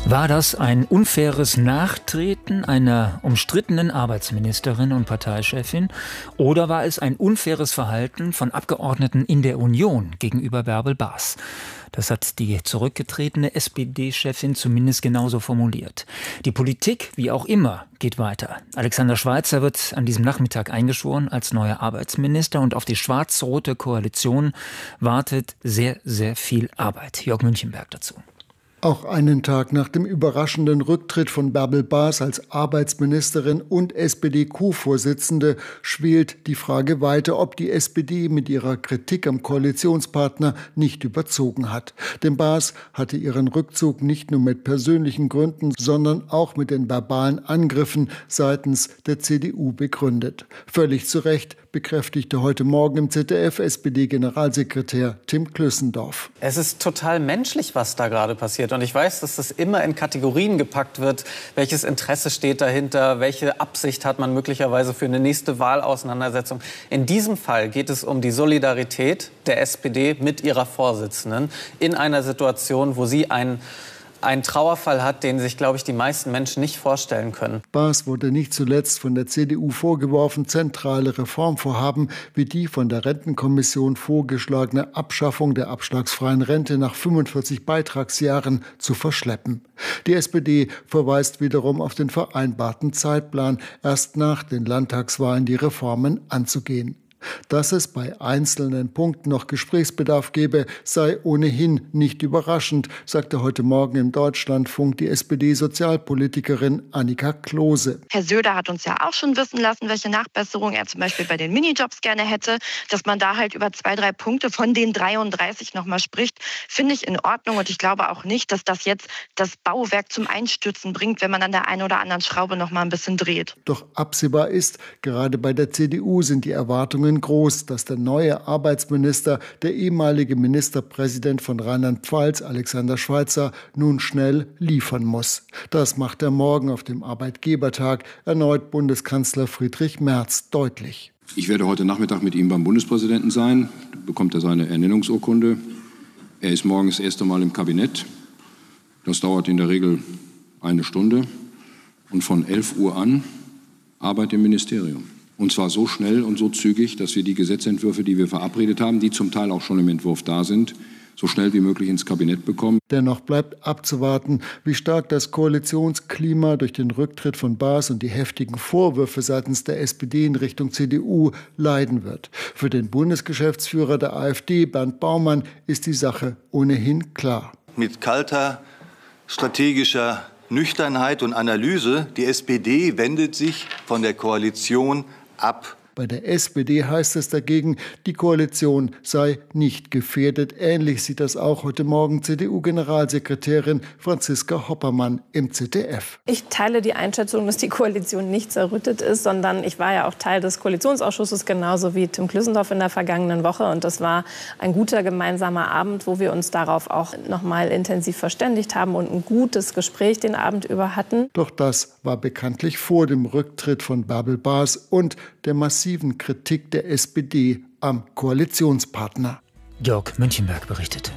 War das ein unfaires Nachtreten einer umstrittenen Arbeitsministerin und Parteichefin oder war es ein unfaires Verhalten von Abgeordneten in der Union gegenüber Bärbel Baas? Das hat die zurückgetretene SPD-Chefin zumindest genauso formuliert. Die Politik, wie auch immer, geht weiter. Alexander Schweitzer wird an diesem Nachmittag eingeschworen als neuer Arbeitsminister und auf die schwarz-rote Koalition wartet sehr, sehr viel Arbeit. Jörg Münchenberg dazu. Auch einen Tag nach dem überraschenden Rücktritt von Bärbel Baas als Arbeitsministerin und SPD-Co-Vorsitzende schwelt die Frage weiter, ob die SPD mit ihrer Kritik am Koalitionspartner nicht überzogen hat. Denn Baas hatte ihren Rückzug nicht nur mit persönlichen Gründen, sondern auch mit den verbalen Angriffen seitens der CDU begründet. Völlig zu Recht bekräftigte heute Morgen im ZDF SPD-Generalsekretär Tim Klössendorf. Es ist total menschlich, was da gerade passiert. Und ich weiß, dass das immer in Kategorien gepackt wird. Welches Interesse steht dahinter? Welche Absicht hat man möglicherweise für eine nächste Wahlauseinandersetzung? In diesem Fall geht es um die Solidarität der SPD mit ihrer Vorsitzenden in einer Situation, wo sie einen Trauerfall hat, den sich, glaube ich, die meisten Menschen nicht vorstellen können. Baas wurde nicht zuletzt von der CDU vorgeworfen, zentrale Reformvorhaben wie die von der Rentenkommission vorgeschlagene Abschaffung der abschlagsfreien Rente nach 45 Beitragsjahren zu verschleppen. Die SPD verweist wiederum auf den vereinbarten Zeitplan, erst nach den Landtagswahlen die Reformen anzugehen. Dass es bei einzelnen Punkten noch Gesprächsbedarf gebe, sei ohnehin nicht überraschend, sagte heute Morgen im Deutschlandfunk die SPD-Sozialpolitikerin Annika Klose. Herr Söder hat uns ja auch schon wissen lassen, welche Nachbesserungen er zum Beispiel bei den Minijobs gerne hätte. Dass man da halt über 2, 3 Punkte von den 33 nochmal spricht, finde ich in Ordnung. Und ich glaube auch nicht, dass das jetzt das Bauwerk zum Einstürzen bringt, wenn man an der einen oder anderen Schraube noch mal ein bisschen dreht. Doch absehbar ist, gerade bei der CDU sind die Erwartungen groß, dass der neue Arbeitsminister, der ehemalige Ministerpräsident von Rheinland-Pfalz, Alexander Schweitzer, nun schnell liefern muss. Das macht er morgen auf dem Arbeitgebertag erneut Bundeskanzler Friedrich Merz deutlich. Ich werde heute Nachmittag mit ihm beim Bundespräsidenten sein. Da bekommt er seine Ernennungsurkunde. Er ist morgen das erste Mal im Kabinett. Das dauert in der Regel 1 Stunde. Und von 11 Uhr an Arbeit im Ministerium. Und zwar so schnell und so zügig, dass wir die Gesetzentwürfe, die wir verabredet haben, die zum Teil auch schon im Entwurf da sind, so schnell wie möglich ins Kabinett bekommen. Dennoch bleibt abzuwarten, wie stark das Koalitionsklima durch den Rücktritt von Baas und die heftigen Vorwürfe seitens der SPD in Richtung CDU leiden wird. Für den Bundesgeschäftsführer der AfD, Bernd Baumann, ist die Sache ohnehin klar. Mit kalter, strategischer Nüchternheit und Analyse, die SPD wendet sich von der Koalition ab. Bei der SPD heißt es dagegen, die Koalition sei nicht gefährdet. Ähnlich sieht das auch heute Morgen CDU-Generalsekretärin Franziska Hoppermann im ZDF. Ich teile die Einschätzung, dass die Koalition nicht zerrüttet ist, sondern ich war ja auch Teil des Koalitionsausschusses, genauso wie Tim Klössendorf in der vergangenen Woche. Und das war ein guter gemeinsamer Abend, wo wir uns darauf auch noch mal intensiv verständigt haben und ein gutes Gespräch den Abend über hatten. Doch das war bekanntlich vor dem Rücktritt von Bärbel Baas und der massiven Kritik der SPD am Koalitionspartner. Jörg Münchenberg berichtete.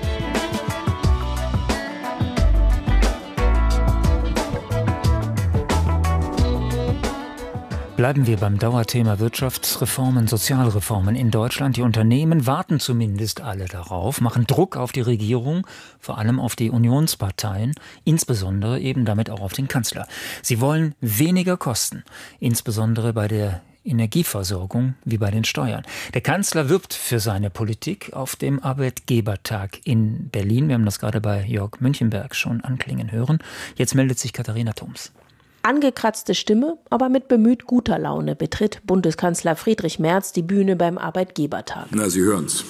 Bleiben wir beim Dauerthema Wirtschaftsreformen, Sozialreformen in Deutschland. Die Unternehmen warten zumindest alle darauf, machen Druck auf die Regierung, vor allem auf die Unionsparteien, insbesondere eben damit auch auf den Kanzler. Sie wollen weniger Kosten, insbesondere bei der Energieversorgung wie bei den Steuern. Der Kanzler wirbt für seine Politik auf dem Arbeitgebertag in Berlin. Wir haben das gerade bei Jörg Münchenberg schon anklingen hören. Jetzt meldet sich Katharina Thoms. Angekratzte Stimme, aber mit bemüht guter Laune betritt Bundeskanzler Friedrich Merz die Bühne beim Arbeitgebertag. Na, Sie hören's.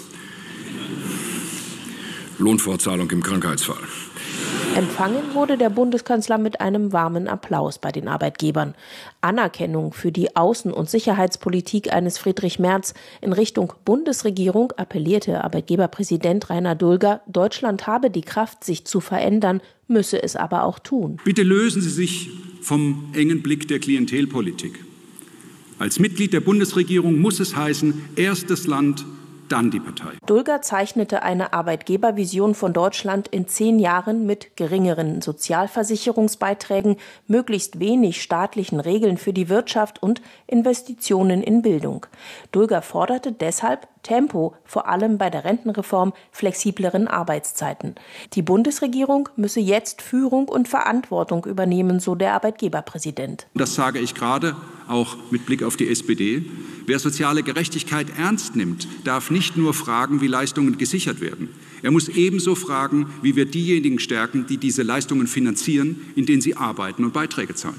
Lohnfortzahlung im Krankheitsfall. Empfangen wurde der Bundeskanzler mit einem warmen Applaus bei den Arbeitgebern. Anerkennung für die Außen- und Sicherheitspolitik eines Friedrich Merz. In Richtung Bundesregierung appellierte Arbeitgeberpräsident Rainer Dulger, Deutschland habe die Kraft, sich zu verändern, müsse es aber auch tun. Bitte lösen Sie sich vom engen Blick der Klientelpolitik. Als Mitglied der Bundesregierung muss es heißen, erstes Land, dann die Partei. Dulger zeichnete eine Arbeitgebervision von Deutschland in 10 Jahren mit geringeren Sozialversicherungsbeiträgen, möglichst wenig staatlichen Regeln für die Wirtschaft und Investitionen in Bildung. Dulger forderte deshalb Tempo, vor allem bei der Rentenreform, flexibleren Arbeitszeiten. Die Bundesregierung müsse jetzt Führung und Verantwortung übernehmen, so der Arbeitgeberpräsident. Das sage ich gerade auch mit Blick auf die SPD. Wer soziale Gerechtigkeit ernst nimmt, darf nicht nur fragen, wie Leistungen gesichert werden. Er muss ebenso fragen, wie wir diejenigen stärken, die diese Leistungen finanzieren, indem sie arbeiten und Beiträge zahlen.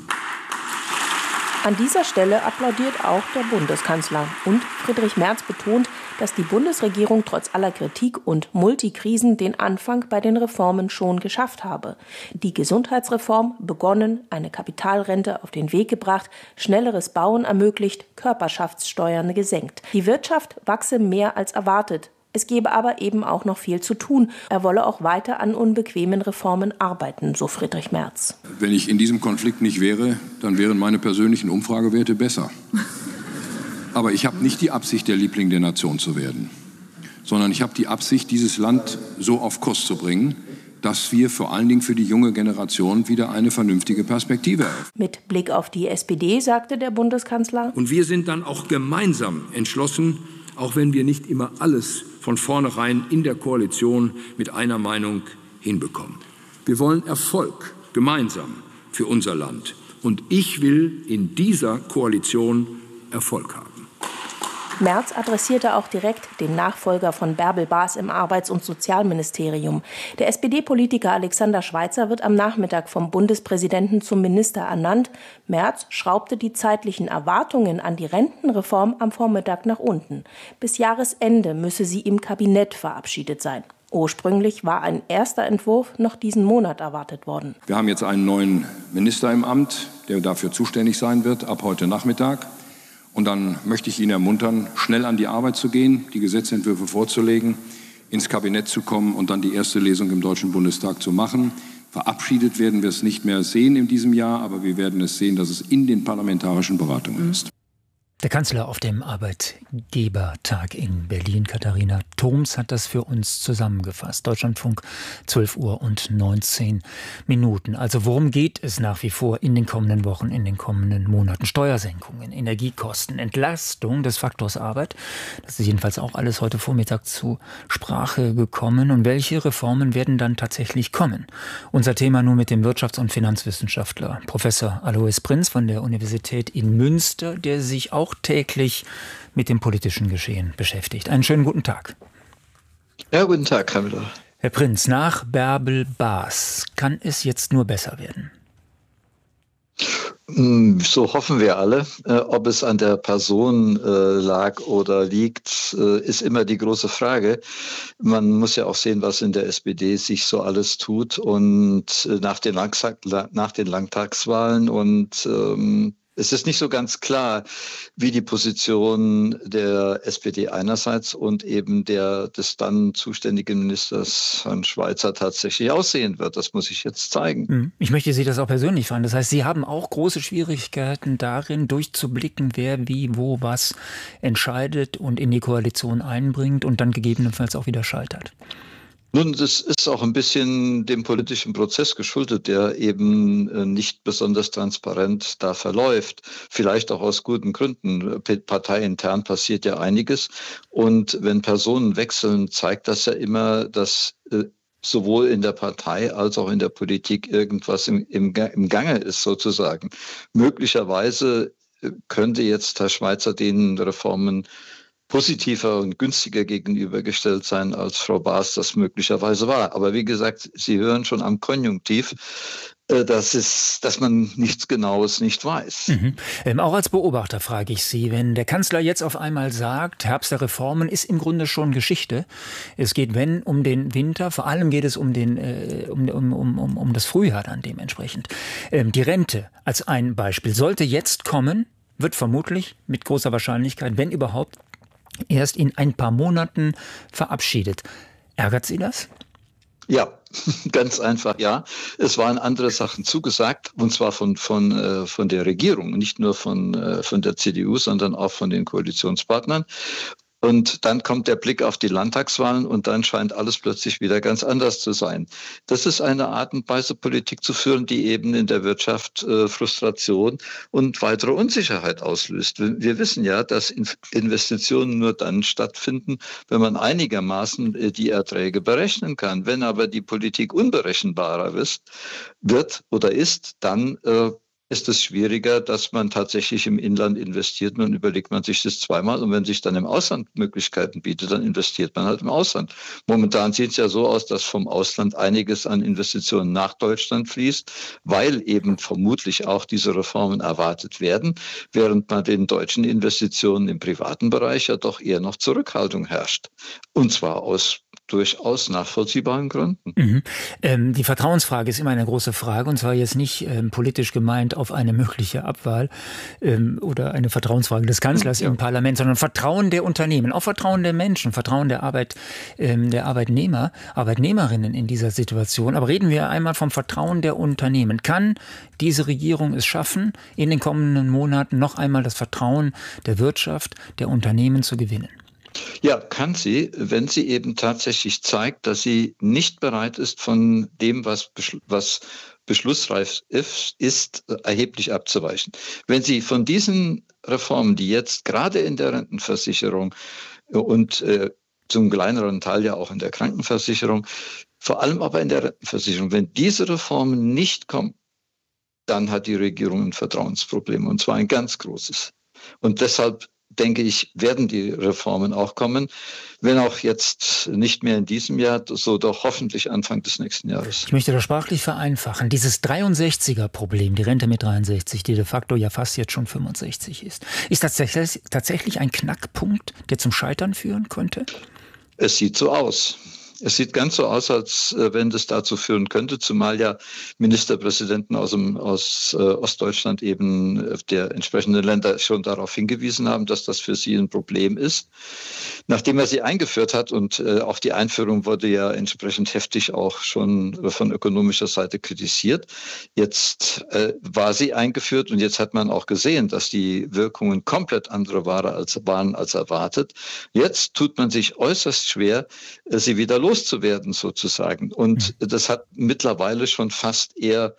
An dieser Stelle applaudiert auch der Bundeskanzler. Und Friedrich Merz betont, dass die Bundesregierung trotz aller Kritik und Multikrisen den Anfang bei den Reformen schon geschafft habe. Die Gesundheitsreform begonnen, eine Kapitalrente auf den Weg gebracht, schnelleres Bauen ermöglicht, Körperschaftssteuern gesenkt. Die Wirtschaft wachse mehr als erwartet. Es gebe aber eben auch noch viel zu tun. Er wolle auch weiter an unbequemen Reformen arbeiten, so Friedrich Merz. Wenn ich in diesem Konflikt nicht wäre, dann wären meine persönlichen Umfragewerte besser. Aber ich habe nicht die Absicht, der Liebling der Nation zu werden, sondern ich habe die Absicht, dieses Land so auf Kurs zu bringen, dass wir vor allen Dingen für die junge Generation wieder eine vernünftige Perspektive eröffnen. Mit Blick auf die SPD sagte der Bundeskanzler: Und wir sind dann auch gemeinsam entschlossen, auch wenn wir nicht immer alles von vornherein in der Koalition mit einer Meinung hinbekommen. Wir wollen Erfolg gemeinsam für unser Land. Und ich will in dieser Koalition Erfolg haben. Merz adressierte auch direkt den Nachfolger von Bärbel Baas im Arbeits- und Sozialministerium. Der SPD-Politiker Alexander Schweitzer wird am Nachmittag vom Bundespräsidenten zum Minister ernannt. Merz schraubte die zeitlichen Erwartungen an die Rentenreform am Vormittag nach unten. Bis Jahresende müsse sie im Kabinett verabschiedet sein. Ursprünglich war ein erster Entwurf noch diesen Monat erwartet worden. Wir haben jetzt einen neuen Minister im Amt, der dafür zuständig sein wird, ab heute Nachmittag. Und dann möchte ich ihn ermuntern, schnell an die Arbeit zu gehen, die Gesetzentwürfe vorzulegen, ins Kabinett zu kommen und dann die erste Lesung im Deutschen Bundestag zu machen. Verabschiedet werden wir es nicht mehr sehen in diesem Jahr, aber wir werden es sehen, dass es in den parlamentarischen Beratungen ist. Der Kanzler auf dem Arbeitgebertag in Berlin, Katharina Thoms, hat das für uns zusammengefasst. Deutschlandfunk, 12:19 Uhr. Also worum geht es nach wie vor in den kommenden Wochen, in den kommenden Monaten? Steuersenkungen, Energiekosten, Entlastung des Faktors Arbeit. Das ist jedenfalls auch alles heute Vormittag zur Sprache gekommen. Und welche Reformen werden dann tatsächlich kommen? Unser Thema nun mit dem Wirtschafts- und Finanzwissenschaftler Professor Alois Prinz von der Universität in Münster, der sich auch täglich mit dem politischen Geschehen beschäftigt. Einen schönen guten Tag. Ja, guten Tag, Herr Müller. Herr Prinz, nach Bärbel Baas kann es jetzt nur besser werden? So hoffen wir alle. Ob es an der Person lag oder liegt, ist immer die große Frage. Man muss ja auch sehen, was in der SPD sich so alles tut und nach den Landtagswahlen und es ist nicht so ganz klar, wie die Position der SPD einerseits und eben des dann zuständigen Ministers Herrn Schweitzer tatsächlich aussehen wird. Das muss ich jetzt zeigen. Ich möchte Sie das auch persönlich fragen. Das heißt, Sie haben auch große Schwierigkeiten darin, durchzublicken, wer wie, wo, was entscheidet und in die Koalition einbringt und dann gegebenenfalls auch wieder scheitert. Nun, das ist auch ein bisschen dem politischen Prozess geschuldet, der eben nicht besonders transparent da verläuft. Vielleicht auch aus guten Gründen. Parteiintern passiert ja einiges. Und wenn Personen wechseln, zeigt das ja immer, dass sowohl in der Partei als auch in der Politik irgendwas im Gange ist, sozusagen. Möglicherweise könnte jetzt Herr Schweitzer den Reformen positiver und günstiger gegenübergestellt sein, als Frau Baas das möglicherweise war. Aber wie gesagt, Sie hören schon am Konjunktiv, dass man nichts Genaues nicht weiß. Auch als Beobachter frage ich Sie, wenn der Kanzler jetzt auf einmal sagt, Herbst der Reformen ist im Grunde schon Geschichte. Es geht, wenn, um den Winter, vor allem geht es um das Frühjahr dann dementsprechend. Die Rente als ein Beispiel sollte jetzt kommen, wird vermutlich mit großer Wahrscheinlichkeit, wenn überhaupt, erst in ein paar Monaten verabschiedet. Ärgert Sie das? Ja, ganz einfach ja. Es waren andere Sachen zugesagt, und zwar von der Regierung, nicht nur von der CDU, sondern auch von den Koalitionspartnern. Und dann kommt der Blick auf die Landtagswahlen und dann scheint alles plötzlich wieder ganz anders zu sein. Das ist eine Art und Weise, Politik zu führen, die eben in der Wirtschaft Frustration und weitere Unsicherheit auslöst. Wir wissen ja, dass Investitionen nur dann stattfinden, wenn man einigermaßen die Erträge berechnen kann. Wenn aber die Politik unberechenbarer wird oder ist, dann ist es schwieriger, dass man tatsächlich im Inland investiert. Nun überlegt man sich das zweimal und wenn sich dann im Ausland Möglichkeiten bietet, dann investiert man halt im Ausland. Momentan sieht es ja so aus, dass vom Ausland einiges an Investitionen nach Deutschland fließt, weil eben vermutlich auch diese Reformen erwartet werden, während bei den deutschen Investitionen im privaten Bereich ja doch eher noch Zurückhaltung herrscht. Und zwar aus durchaus nachvollziehbaren Gründen. Die Vertrauensfrage ist immer eine große Frage und zwar jetzt nicht politisch gemeint auf eine mögliche Abwahl oder eine Vertrauensfrage des Kanzlers im Parlament, sondern Vertrauen der Unternehmen, auch Vertrauen der Menschen, Vertrauen der Arbeitnehmer, Arbeitnehmerinnen in dieser Situation. Aber reden wir einmal vom Vertrauen der Unternehmen. Kann diese Regierung es schaffen, in den kommenden Monaten noch einmal das Vertrauen der Wirtschaft, der Unternehmen zu gewinnen? Ja, kann sie, wenn sie eben tatsächlich zeigt, dass sie nicht bereit ist, von dem, was beschlussreif ist, erheblich abzuweichen. Wenn sie von diesen Reformen, die jetzt gerade in der Rentenversicherung und zum kleineren Teil ja auch in der Krankenversicherung, vor allem aber in der Rentenversicherung, wenn diese Reformen nicht kommen, dann hat die Regierung ein Vertrauensproblem und zwar ein ganz großes. Und deshalb denke ich, werden die Reformen auch kommen, wenn auch jetzt nicht mehr in diesem Jahr, so doch hoffentlich Anfang des nächsten Jahres. Ich möchte das sprachlich vereinfachen. Dieses 63er-Problem, die Rente mit 63, die de facto ja fast jetzt schon 65 ist das tatsächlich ein Knackpunkt, der zum Scheitern führen könnte? Es sieht so aus. Es sieht ganz so aus, als wenn das dazu führen könnte, zumal ja Ministerpräsidenten aus Ostdeutschland eben der entsprechenden Länder schon darauf hingewiesen haben, dass das für sie ein Problem ist. Nachdem er sie eingeführt hat und auch die Einführung wurde ja entsprechend heftig auch schon von ökonomischer Seite kritisiert. Jetzt war sie eingeführt und jetzt hat man auch gesehen, dass die Wirkungen komplett andere waren als erwartet. Jetzt tut man sich äußerst schwer, sie wieder loszuwerden sozusagen. Und das hat mittlerweile schon fast eher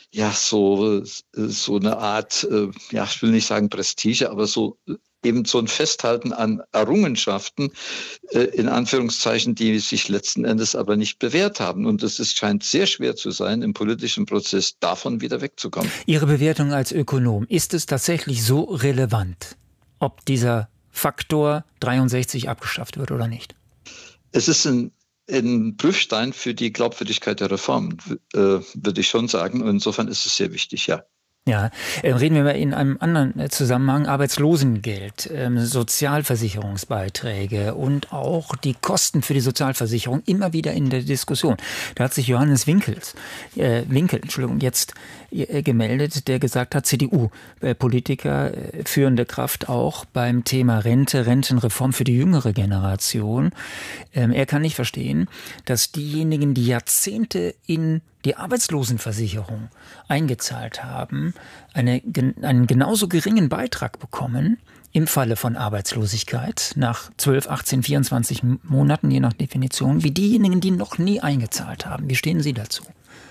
so eine Art, ich will nicht sagen Prestige, aber so eben so ein Festhalten an Errungenschaften, in Anführungszeichen, die sich letzten Endes aber nicht bewährt haben. Und es scheint sehr schwer zu sein, im politischen Prozess davon wieder wegzukommen. Ihre Bewertung als Ökonom, ist es tatsächlich so relevant, ob dieser Faktor 63 abgeschafft wird oder nicht? Es ist ein Prüfstein für die Glaubwürdigkeit der Reformen, würde ich schon sagen. Und insofern ist es sehr wichtig, ja. Ja, reden wir mal in einem anderen Zusammenhang, Arbeitslosengeld, Sozialversicherungsbeiträge und auch die Kosten für die Sozialversicherung immer wieder in der Diskussion. Da hat sich Johannes Winkel, jetzt gemeldet, der gesagt hat, CDU-Politiker, führende Kraft auch beim Thema Rentenreform für die jüngere Generation. Er kann nicht verstehen, dass diejenigen, die Jahrzehnte in die Arbeitslosenversicherung eingezahlt haben, einen genauso geringen Beitrag bekommen im Falle von Arbeitslosigkeit nach 12, 18, 24 Monaten, je nach Definition, wie diejenigen, die noch nie eingezahlt haben. Wie stehen Sie dazu?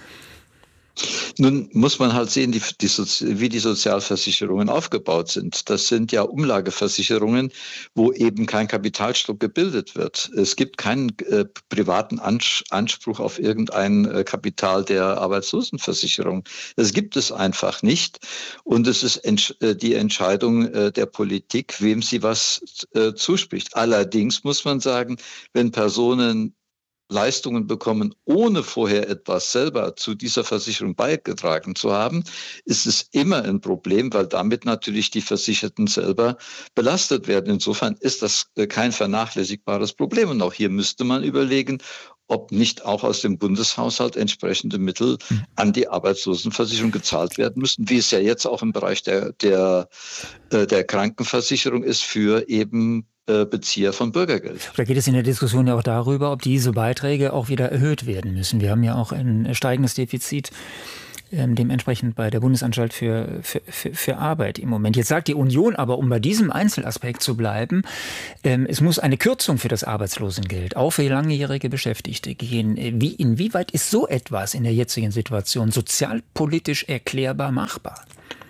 Nun muss man halt sehen, wie die Sozialversicherungen aufgebaut sind. Das sind ja Umlageversicherungen, wo eben kein Kapitalstock gebildet wird. Es gibt keinen privaten Anspruch auf irgendein Kapital der Arbeitslosenversicherung. Das gibt es einfach nicht. Und es ist die Entscheidung der Politik, wem sie was zuspricht. Allerdings muss man sagen, wenn Personen Leistungen bekommen, ohne vorher etwas selber zu dieser Versicherung beigetragen zu haben, ist es immer ein Problem, weil damit natürlich die Versicherten selber belastet werden. Insofern ist das kein vernachlässigbares Problem. Und auch hier müsste man überlegen, ob nicht auch aus dem Bundeshaushalt entsprechende Mittel an die Arbeitslosenversicherung gezahlt werden müssen, wie es ja jetzt auch im Bereich der Krankenversicherung ist für eben Bezieher von Bürgergeld. Da geht es in der Diskussion ja auch darüber, ob diese Beiträge auch wieder erhöht werden müssen. Wir haben ja auch ein steigendes Defizit dementsprechend bei der Bundesanstalt für Arbeit im Moment. Jetzt sagt die Union aber, um bei diesem Einzelaspekt zu bleiben, es muss eine Kürzung für das Arbeitslosengeld, auch für langjährige Beschäftigte gehen. Inwieweit ist so etwas in der jetzigen Situation sozialpolitisch erklärbar machbar?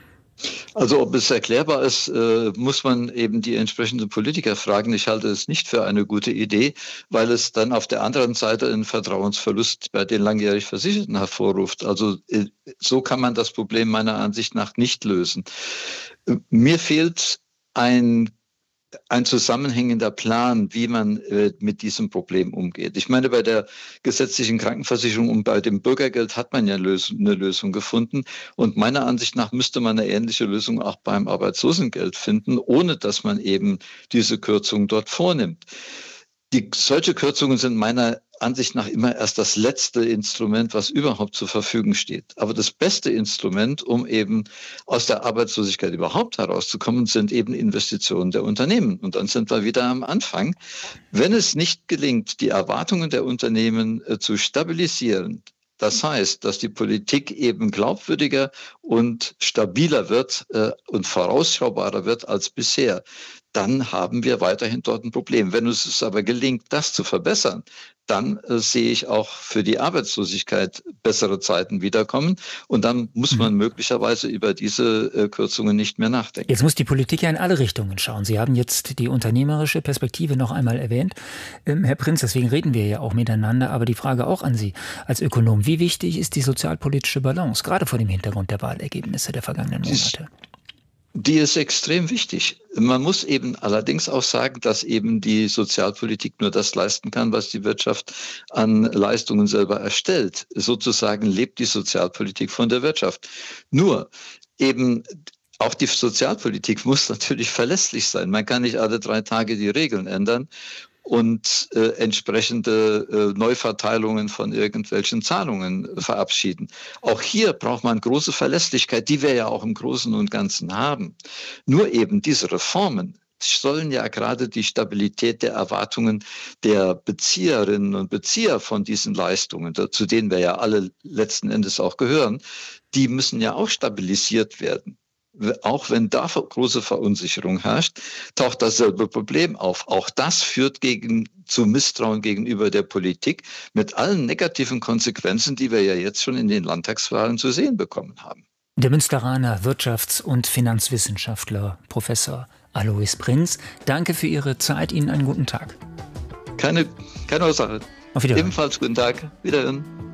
Also ob es erklärbar ist, muss man eben die entsprechenden Politiker fragen. Ich halte es nicht für eine gute Idee, weil es dann auf der anderen Seite einen Vertrauensverlust bei den langjährig Versicherten hervorruft. Also so kann man das Problem meiner Ansicht nach nicht lösen. Mir fehlt ein zusammenhängender Plan, wie man mit diesem Problem umgeht. Ich meine, bei der gesetzlichen Krankenversicherung und bei dem Bürgergeld hat man ja eine Lösung gefunden. Und meiner Ansicht nach müsste man eine ähnliche Lösung auch beim Arbeitslosengeld finden, ohne dass man eben diese Kürzung dort vornimmt. Solche Kürzungen sind meiner Ansicht nach immer erst das letzte Instrument, was überhaupt zur Verfügung steht. Aber das beste Instrument, um eben aus der Arbeitslosigkeit überhaupt herauszukommen, sind eben Investitionen der Unternehmen. Und dann sind wir wieder am Anfang. Wenn es nicht gelingt, die Erwartungen der Unternehmen zu stabilisieren, das heißt, dass die Politik eben glaubwürdiger und stabiler wird und vorausschaubarer wird als bisher, dann haben wir weiterhin dort ein Problem. Wenn es aber gelingt, das zu verbessern, dann sehe ich auch für die Arbeitslosigkeit bessere Zeiten wiederkommen. Und dann muss man möglicherweise über diese Kürzungen nicht mehr nachdenken. Jetzt muss die Politik ja in alle Richtungen schauen. Sie haben jetzt die unternehmerische Perspektive noch einmal erwähnt. Herr Prinz, deswegen reden wir ja auch miteinander. Aber die Frage auch an Sie als Ökonom. Wie wichtig ist die sozialpolitische Balance, gerade vor dem Hintergrund der Wahlergebnisse der vergangenen Monate? Die ist extrem wichtig. Man muss eben allerdings auch sagen, dass eben die Sozialpolitik nur das leisten kann, was die Wirtschaft an Leistungen selber erstellt. Sozusagen lebt die Sozialpolitik von der Wirtschaft. Nur eben auch die Sozialpolitik muss natürlich verlässlich sein. Man kann nicht alle 3 Tage die Regeln ändern und entsprechende Neuverteilungen von irgendwelchen Zahlungen verabschieden. Auch hier braucht man große Verlässlichkeit, die wir ja auch im Großen und Ganzen haben. Nur eben diese Reformen sollen ja gerade die Stabilität der Erwartungen der Bezieherinnen und Bezieher von diesen Leistungen, zu denen wir ja alle letzten Endes auch gehören, die müssen ja auch stabilisiert werden. Auch wenn da große Verunsicherung herrscht, taucht dasselbe Problem auf. Auch das führt zu Misstrauen gegenüber der Politik mit allen negativen Konsequenzen, die wir ja jetzt schon in den Landtagswahlen zu sehen bekommen haben. Der Münsteraner Wirtschafts- und Finanzwissenschaftler Professor Alois Prinz, danke für Ihre Zeit. Ihnen einen guten Tag. Keine Ursache. Auf Wiedersehen. Ebenfalls guten Tag. Wiederhören.